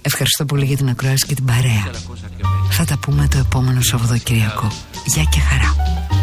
Ευχαριστώ πολύ για την ακρόαση και την παρέα. Θα τα πούμε το επόμενο Σαββατοκυριακό. Γεια και χαρά.